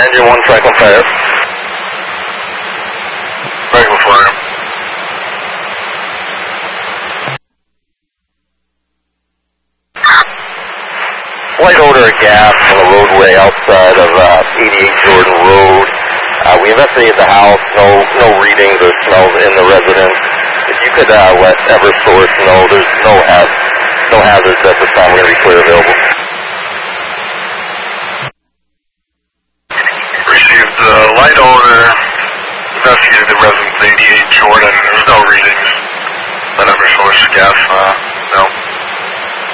Engine 1, Franklin Fire. Franklin Fire. Light odor of gas on the roadway outside of 88 Jordan Road. We investigated the house, no readings or smells in the residence. If you could let Eversource know, there's no hazards at this time. We're going to be clear available. Received light odor, investigated the residence 88 Jordan, there's no readings. Let Eversource gas, no.